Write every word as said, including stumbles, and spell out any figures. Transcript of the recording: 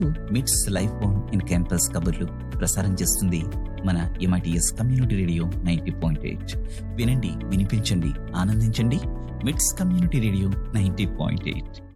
మిట్స్ life on in campus కబుర్లు ప్రసారం చేస్తుంది మన MITS community radio ninety point eight. వినండి, వినిపించండి, ఆనందించండి. మిట్స్ community radio ninety point eight.